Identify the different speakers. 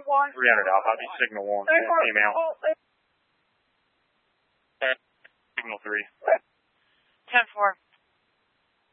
Speaker 1: 300 Alpha, I'll be signal 1, female. Signal 3.
Speaker 2: 10-4.